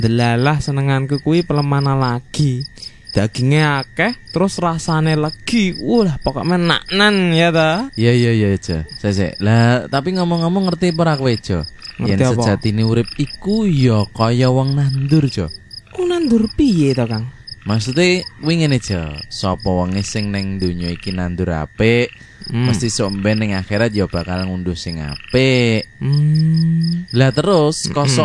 Delalah senenganku kuwi pelemana lagi. Dagingnya akeh, terus rasane legi. Wah, pokoknya naknan ya ta. Iya, Jo. Sesek. Lah, tapi ngomong-ngomong ngerti ora kowe, Jo? Yen Ngerti apa? sejatine urip iku ya kaya wong nandur, Jo. Nandur piye to, Kang? Maksudnya kuwi ngene, Jo. Sapa wonge sing ning donya iki nandur apik, mesti sok mben ning akhirat ya bakal ngunduh sing apik. Lah terus kosok